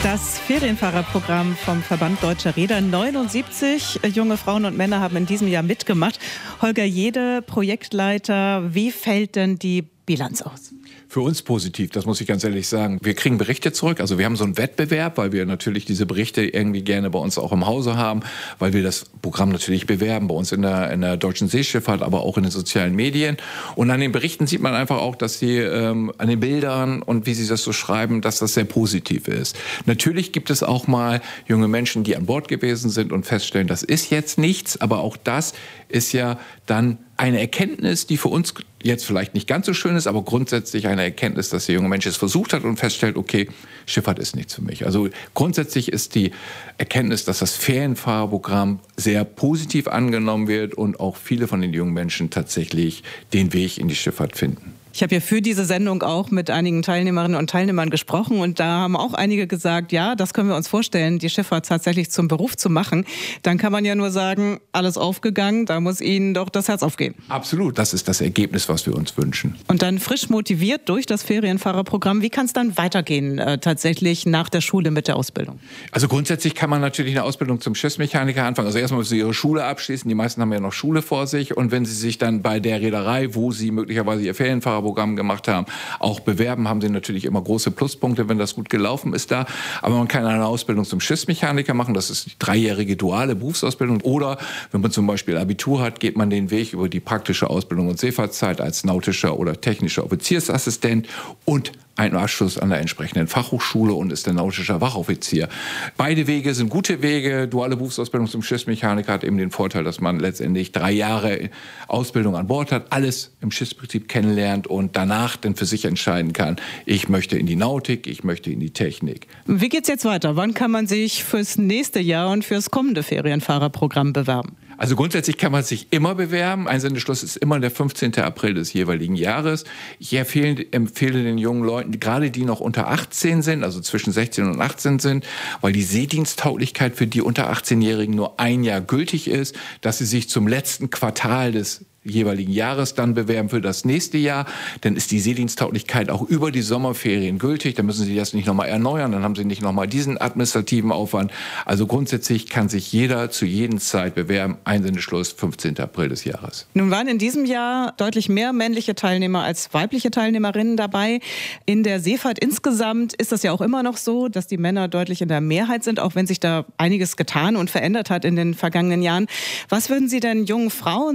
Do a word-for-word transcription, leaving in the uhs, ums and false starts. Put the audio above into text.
Das Ferienfahrerprogramm vom Verband Deutscher Reeder. neunundsiebzig junge Frauen und Männer haben in diesem Jahr mitgemacht. Holger Jede, Projektleiter, wie fällt denn die Bilanz aus? Für uns positiv, das muss ich ganz ehrlich sagen. Wir kriegen Berichte zurück, also wir haben so einen Wettbewerb, weil wir natürlich diese Berichte irgendwie gerne bei uns auch im Hause haben, weil wir das Programm natürlich bewerben, bei uns in der, in der deutschen Seeschifffahrt, aber auch in den sozialen Medien. Und an den Berichten sieht man einfach auch, dass sie ähm, an den Bildern und wie sie das so schreiben, dass das sehr positiv ist. Natürlich gibt es auch mal junge Menschen, die an Bord gewesen sind und feststellen, das ist jetzt nichts, aber auch das ist ja dann eine Erkenntnis, die für uns jetzt vielleicht nicht ganz so schön ist, aber grundsätzlich eine Erkenntnis, dass der junge Mensch es versucht hat und feststellt, okay, Schifffahrt ist nichts für mich. Also grundsätzlich ist die Erkenntnis, dass das Ferienfahrerprogramm sehr positiv angenommen wird und auch viele von den jungen Menschen tatsächlich den Weg in die Schifffahrt finden. Ich habe ja für diese Sendung auch mit einigen Teilnehmerinnen und Teilnehmern gesprochen und da haben auch einige gesagt, ja, das können wir uns vorstellen, die Schifffahrt tatsächlich zum Beruf zu machen. Dann kann man ja nur sagen, alles aufgegangen, da muss Ihnen doch das Herz aufgehen. Absolut, das ist das Ergebnis, was wir uns wünschen. Und dann frisch motiviert durch das Ferienfahrerprogramm, wie kann es dann weitergehen äh, tatsächlich nach der Schule mit der Ausbildung? Also grundsätzlich kann man natürlich eine Ausbildung zum Schiffsmechaniker anfangen. Also erstmal müssen Sie Ihre Schule abschließen, die meisten haben ja noch Schule vor sich und wenn Sie sich dann bei der Reederei, wo Sie möglicherweise Ihr Ferienfahrer Programm gemacht haben, auch bewerben, haben sie natürlich immer große Pluspunkte, wenn das gut gelaufen ist da. Aber man kann eine Ausbildung zum Schiffsmechaniker machen, das ist die dreijährige duale Berufsausbildung. Oder wenn man zum Beispiel Abitur hat, geht man den Weg über die praktische Ausbildung und Seefahrtszeit als nautischer oder technischer Offiziersassistent und einen Abschluss an der entsprechenden Fachhochschule und ist der nautischer Wachoffizier. Beide Wege sind gute Wege. Duale Berufsausbildung zum Schiffsmechaniker hat eben den Vorteil, dass man letztendlich drei Jahre Ausbildung an Bord hat, alles im Schiffsprinzip kennenlernt und danach dann für sich entscheiden kann, ich möchte in die Nautik, ich möchte in die Technik. Wie geht's jetzt weiter? Wann kann man sich fürs nächste Jahr und fürs kommende Ferienfahrerprogramm bewerben? Also grundsätzlich kann man sich immer bewerben. Einsendeschluss ist immer der fünfzehnten April des jeweiligen Jahres. Ich empfehle, empfehle den jungen Leuten, gerade die noch unter achtzehn sind, also zwischen sechzehn und achtzehn sind, weil die Seediensttauglichkeit für die unter achtzehnjährigen nur ein Jahr gültig ist, dass sie sich zum letzten Quartal des jeweiligen Jahres dann bewerben für das nächste Jahr. Dann ist die Seediensttauglichkeit auch über die Sommerferien gültig. Dann müssen Sie das nicht nochmal erneuern. Dann haben Sie nicht nochmal diesen administrativen Aufwand. Also grundsätzlich kann sich jeder zu jeder Zeit bewerben. Einsendeschluss fünfzehnten April des Jahres. Nun waren in diesem Jahr deutlich mehr männliche Teilnehmer als weibliche Teilnehmerinnen dabei. In der Seefahrt insgesamt ist das ja auch immer noch so, dass die Männer deutlich in der Mehrheit sind, auch wenn sich da einiges getan und verändert hat in den vergangenen Jahren. Was würden Sie denn jungen Frauen